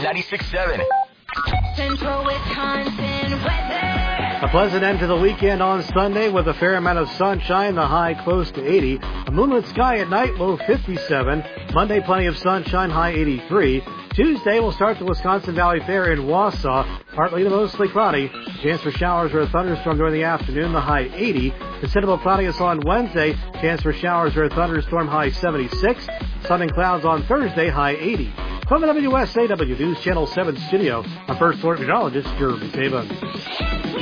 96.7. Central Wisconsin weather. A pleasant end to the weekend on Sunday with a fair amount of sunshine, the high close to 80. A moonlit sky at night, low 57. Monday, plenty of sunshine, high 83. Tuesday, we'll start the Wisconsin Valley Fair in Wausau. Partly to mostly cloudy. Chance for showers or a thunderstorm during the afternoon, the high 80. Considerable cloudiness on Wednesday. Chance for showers or a thunderstorm, high 76. Sun and clouds on Thursday, high 80. From the WSAW News Channel 7 studio, I'm First Alert Meteorologist Jeremy Sabin.